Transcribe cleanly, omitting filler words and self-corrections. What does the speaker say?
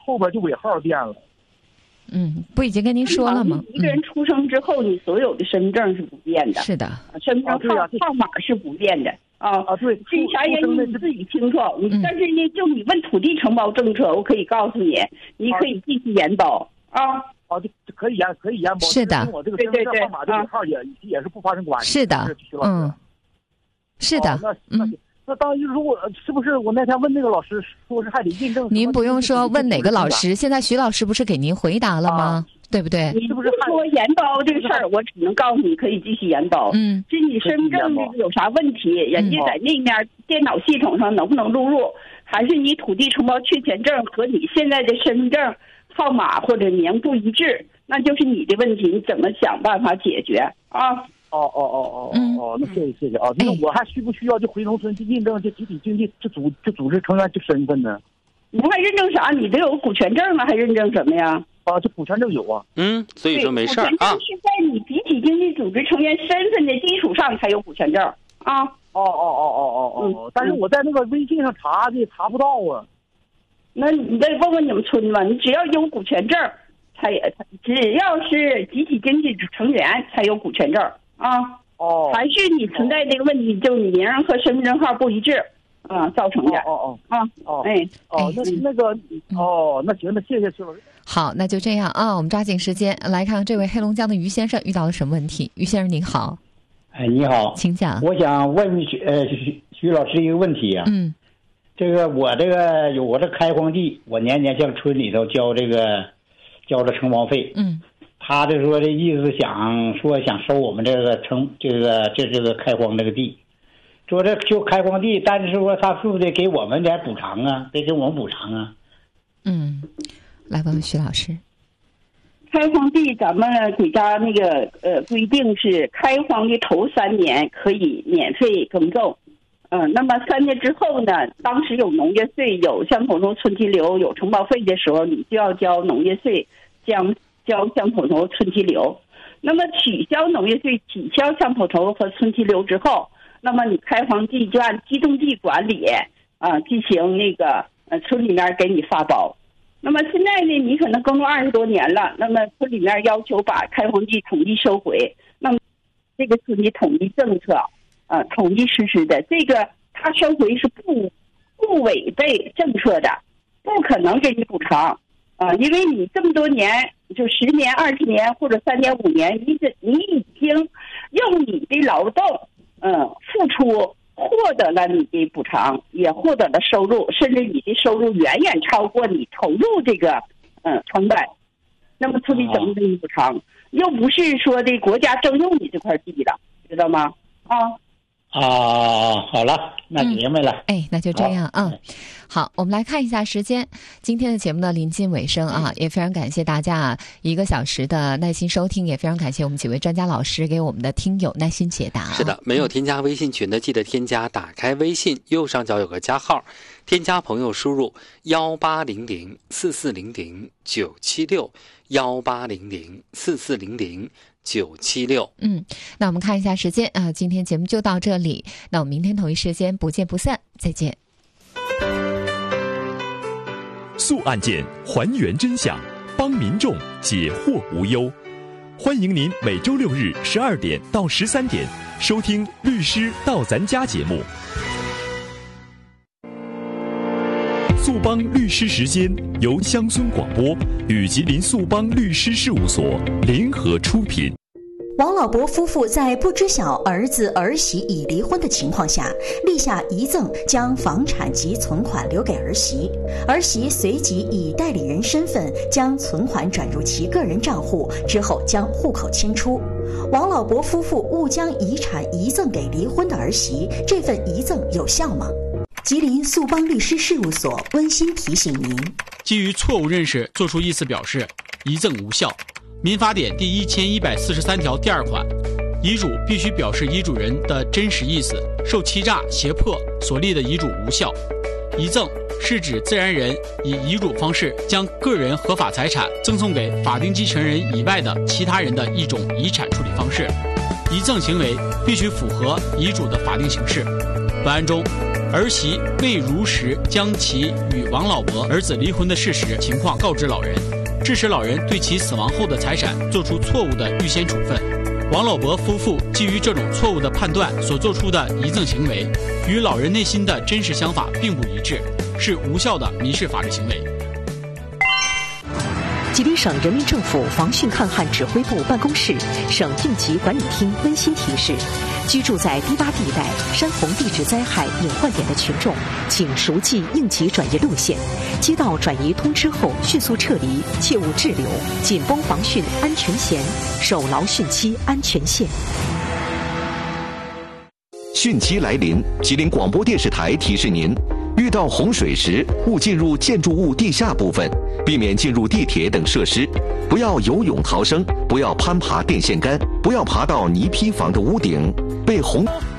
后边就尾号变了。 不已经跟您说了吗？ 一个人出生之后，你所有的身份证是不变的。 是的， 身份证号码是不变的。 对， 这啥原因你自己清楚。但是呢，就你问土地承包政策，我可以告诉你，你可以继续延保就可以延保。 是的， 我这个身份证号码这个号也是不发生关系。 是的，是的， 那当然，如果是不是我那天问那个老师说是还得印证？ 您不用说问哪个老师，现在徐老师不是给您回答了吗？对不对？ 你是不是说延保这个事儿，我只能告诉你可以继续延保。至于你身份证这个有啥问题，人家在那面电脑系统上能不能录入，还是你土地承包确权证和你现在的身份证号码或者名不一致，那就是你的问题，你怎么想办法解决啊？ 那谢谢啊。那我还需不需要就回农村去印证这集体经济这组织成员这身份呢？ 你还认证啥？你得有股权证啊，还认证什么呀？ 这股权证有啊。 所以说没事啊。 股权证是在你集体经济组织成员身份的基础上才有股权证啊。 但是我在那个微信上查不到啊。 那你得问问你们村吧，你只要有股权证，只要是集体经济成员才有股权证啊。还是你存在这个问题，就你名和身份证号不一致造成的。那行，那谢谢徐老师。 好，那就这样啊，我们抓紧时间来看这位黑龙江的于先生遇到了什么问题。于先生您好。 你好， 请讲。 我想问徐老师一个问题啊。这个我有这开荒地，我年年向村里头交了承包费。他这说的意思想收我们这个开荒这个地，说这就开荒地，但是说他是不是得给我们点补偿啊？得给我们补偿啊？ 来问问徐老师。 开荒地咱们国家那个规定是开荒的头3年可以免费耕种。那么3年之后呢，当时有农业税、有乡口头村期流、有承包费的时候，你就要交农业税，交乡口头村期流。那么取消农业税、取消乡口头和村期流之后，那么你开荒地就按机动地管理进行那个村里面给你发包。那么现在呢，你可能耕种20多年了，那么村里面要求把开荒地统一收回，那么这个村的统一政策统一实施的，这个他收回是不违背政策的，不可能给你补偿因为你这么多年，就10年、20年或者3年、5年，你已经用你的劳动付出，获得了你的补偿，也获得了收入，甚至你的收入远远超过你投入这个成本。那么村里怎么给你补偿？又不是说的国家征用你这块地了，知道吗？ 好了，那明白了。 那就这样好，我们来看一下时间。今天的节目呢临近尾声也非常感谢大家1个小时的耐心收听，也非常感谢我们几位专家老师给我们的听友耐心解答。 是的，没有添加微信群的记得添加，打开微信右上角有个加号，添加朋友输入1800-4400-976，1800-4400-976。 那我们看一下时间今天节目就到这里，那我们明天同一时间不见不散，再见。 诉案件，还原真相，帮民众解惑无忧。欢迎您每周6日12点到13点收听《律师到咱家》节目。速帮律师时间由乡村广播与吉林速帮律师事务所联合出品。 王老伯夫妇在不知晓儿子儿媳已离婚的情况下，立下遗赠，将房产及存款留给儿媳。儿媳随即以代理人身份将存款转入其个人账户，之后将户口迁出。王老伯夫妇误将遗产遗赠给离婚的儿媳，这份遗赠有效吗？吉林速帮律师事务所温馨提醒您： 基于错误认识作出意思表示，遗赠无效。民法典第1143条第2款，遗嘱必须表示遗嘱人的真实意思，受欺诈、胁迫所立的遗嘱无效。遗赠是指自然人以遗嘱方式将个人合法财产赠送给法定继承人以外的其他人的一种遗产处理方式。遗赠行为必须符合遗嘱的法定形式。本案中， 儿媳未如实将其与王老伯儿子离婚的事实情况告知老人，致使老人对其死亡后的财产做出错误的预先处分。王老伯夫妇基于这种错误的判断所做出的遗赠行为，与老人内心的真实想法并不一致，是无效的民事法律行为。 吉林省人民政府防汛抗旱指挥部办公室、省应急管理厅温馨提示：居住在低洼地带、山洪地质灾害隐患点的群众，请熟记应急转移路线，接到转移通知后迅速撤离，切勿滞留，紧绷防汛安全弦，守牢汛期安全线。 汛期来临，吉林广播电视台提示您：遇到洪水时，勿进入建筑物地下部分，避免进入地铁等设施，不要游泳逃生，不要攀爬电线杆，不要爬到泥坯房的屋顶。被洪